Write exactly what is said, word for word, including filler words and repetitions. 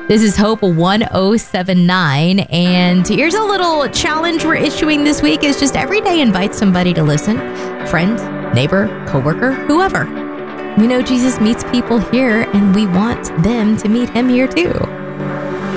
This is Hope one oh seven nine, and here's a little challenge we're issuing this week. Is just every day invite somebody to listen. Friend, neighbor, coworker, whoever. We know Jesus meets people here, and we want them to meet him here too.